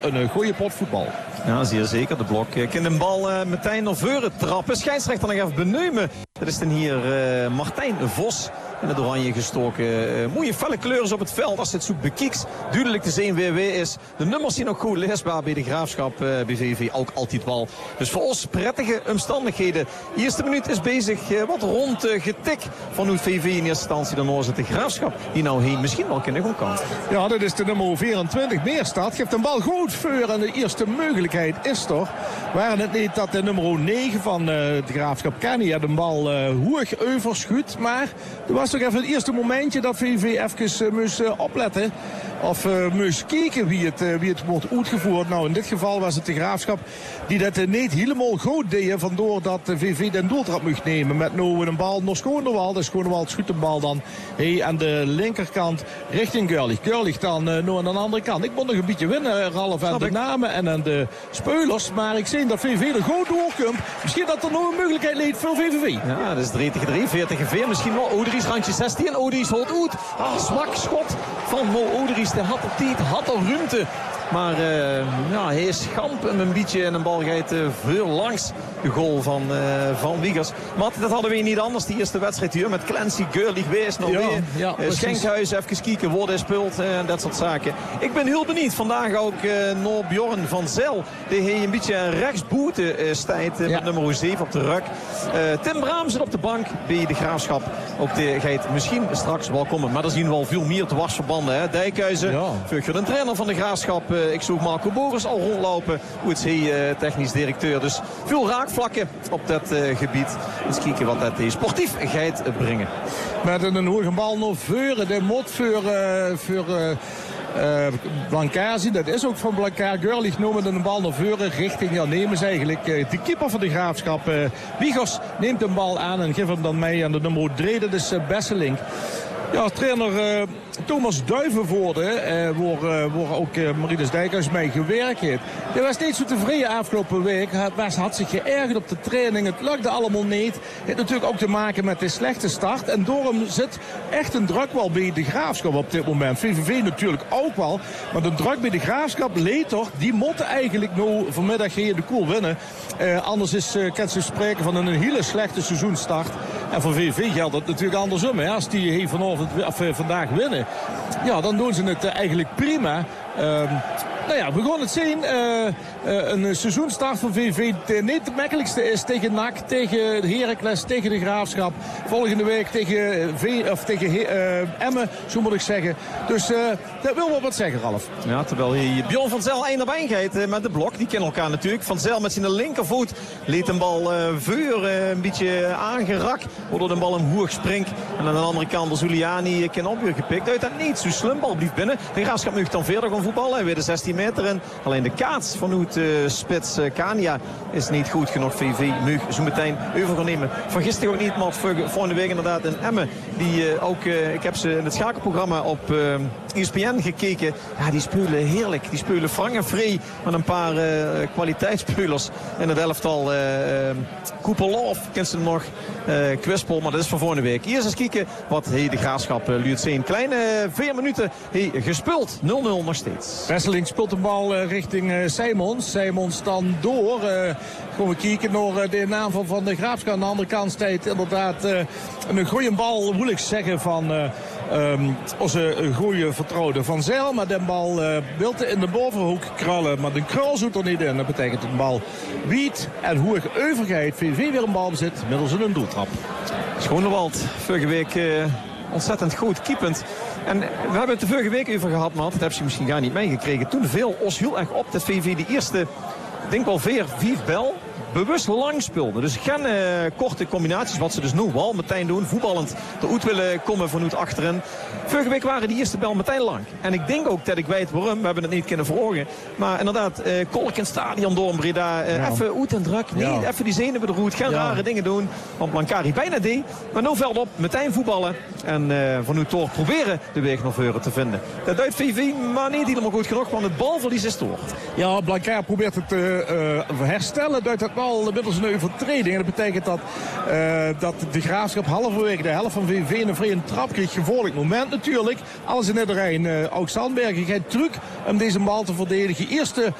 Een goede pot voetbal. Ja, zeer zeker. De Blok kan de bal meteen naar voren trappen. Scheidsrechter nog even benoemen. Dat is dan hier Martijn Vos. In het oranje gestoken. Mooie felle kleuren op het veld als het zoek bekieks. Duidelijk te zien WW is. De nummers zien ook goed leesbaar bij de Graafschap. Bij VV ook altijd wel. Dus voor ons prettige omstandigheden. De eerste minuut is bezig. Wat rond getik van hoe VV in eerste instantie. Dan zit de Graafschap die nou heen misschien wel kunnen gaan kan. Ja, dat is de nummer 24 Meerstad. Geeft een bal goed voor en de eerste mogelijkheid is toch. Waren het niet dat de nummer 9 van de Graafschap Kania de bal hoog overschudt. Maar er was toch even het eerste momentje dat VV even moest opletten. Of moest kijken wie het wordt uitgevoerd. Nou, in dit geval was het de Graafschap die dat niet helemaal goed deed. Vandoor dat de VV de doeltrap moest nemen. Met nou een bal naar Schoonderwald. De Schoonderwald schudt de bal dan aan de linkerkant richting Görlich. Görlich dan nou aan de andere kant. Ik moet nog een beetje winnen, Ralf, aan de namen en aan de speulers. Maar ik zie dat VV er goed doorkomt. Misschien dat er nog een mogelijkheid leed voor VVV. Ja, dat is 3-3, 40-4. Misschien wel Oderies, randje 16. Oderies holt uit. Zwak schot van Mo Oderies. Hij had op tijd, had al ruimte. Maar hij is schamp een beetje en een bal gaat veel langs de goal van Wiegers. Maar dat hadden we niet anders. Die eerste wedstrijd hier met Clancy, Görlich, Wees, nog weer. Ja, Schenkhuis, even kijken, worden speelt en dat soort zaken. Ik ben heel benieuwd. Vandaag ook naar Bjorn van Zel. Die heeft een beetje een rechtsboete stijt met nummer 7 op de rug. Tim Braam zit op de bank bij de Graafschap. Ook die gaat misschien straks wel komen. Maar er zien we al veel meer dwarsverbanden. Hè? Dijkhuizen, de trainer van de Graafschap. Ik zoek Marco Boris al rondlopen. Hoe is hij technisch directeur. Dus veel raakvlakken op dat gebied. Eens kijken wat dat sportief gaat brengen. Met een hoge bal naar voren. De mot voor Blancaar zien. Dat is ook van Blancaar. Görlich noemen een bal naar voren richting nemen ze eigenlijk. De keeper van de Graafschap. Wiegers neemt de bal aan en geeft hem dan mee aan de nummer 3. Dat is Besselink. Ja, trainer Thomas Duivenvoorde, waar ook Marinus Dijkhuis mee gewerkt heeft. Hij was niet zo tevreden afgelopen week. Hij had zich geërgerd op de training. Het lukte allemaal niet. Het heeft natuurlijk ook te maken met de slechte start. En daarom zit echt een druk wel bij de Graafschap op dit moment. VVV natuurlijk ook wel. Maar de druk bij de Graafschap leed toch. Die moeten eigenlijk nou vanmiddag hier de koel winnen. Anders kan ze spreken van een hele slechte seizoenstart. En voor VVV geldt het natuurlijk andersom. Hè. Als die hier vandaag winnen, ja, dan doen ze het eigenlijk prima. We gaan het zien. Een seizoenstart van VV niet de makkelijkste is tegen NAC, tegen Heracles, tegen de Graafschap. Volgende week tegen Emmen, zo moet ik zeggen. Dus dat wil wel wat zeggen, Ralf. Ja, terwijl hier Bjorn van Zel 1 op 1 gaat met de Blok. Die kennen elkaar natuurlijk. Van Zel met zijn linkervoet liet een bal vuur een beetje aangerakt. Waardoor de bal hem hoog springt. En aan de andere kant de Zuliani kan op weer gepikt. Uit dat niet. Zo slim bal blijft binnen. De Graafschap moet dan verder gaan voetballen. Weer de 16 meter in. Alleen de kaats van hoe het spits Kania is niet goed genoeg. VV Mug zo meteen over gaan nemen. Van gisteren ook niet, maar volgende week inderdaad in Emmen. Die ook, ik heb ze in het schakelprogramma op ESPN gekeken. Ja, die spelen heerlijk. Die spelen frank en vrij met een paar kwaliteitsspelers in het elftal. Koepelov, kent ze nog. Kwispel, maar dat is voor volgende week. Eerst eens kijken wat de Graafschap luurt zien. Kleine 4 minuten gespeeld. 0-0 nog steeds. Besseling speelt een bal richting Simons. Simons dan door. Gaan we kijken naar de naam van de Graafschap. Aan de andere kant staat inderdaad een goede bal, moet ik zeggen, van onze goede vertrouwde Van Zijl. Maar de bal wil in de bovenhoek krullen. Maar de krul zoet er niet in. Dat betekent een bal wiet en hoog overheid. VV weer een bal bezit middels een doeltrap. Schoonderwald, vorige week ontzettend goed keepend. En we hebben het de vorige week over gehad, maar dat heb je misschien gar niet meegekregen. Toen viel ons heel erg op dat VV de eerste, ik denk wel 4-5 bel bewust lang speelde. Dus geen korte combinaties, wat ze dus nu wel meteen doen. Voetballend eruit willen komen vanuit achterin. Vorige week waren die eerste bel meteen lang. En ik denk ook dat ik weet waarom. We hebben het niet kunnen verhogen. Maar inderdaad, Kolk in stadion door Breda. Even uit en druk. Nee, even die zenuwen eruit. Geen rare dingen doen. Want Blancari bijna deed. Maar nu veld op, meteen voetballen. En van nu toch proberen de weg naar voren te vinden. Dat duidt VV, maar niet helemaal goed genoeg. Want het balverlies is door. Ja, Blancari probeert het te herstellen. Duidt het al inmiddels een overtreding. En dat betekent dat de Graafschap halverwege de helft van VVV een vrije trap kreeg. Gevaarlijk moment natuurlijk. Alles in iedereen. Ook Sandbergen gaat druk om deze bal te verdedigen. Eerste